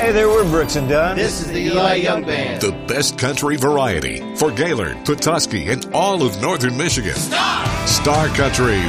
Hey there, we're Brooks and Dunn. This is the Eli Young Band. The best country variety for Gaylord, Petoskey, and all of northern Michigan. Star Country.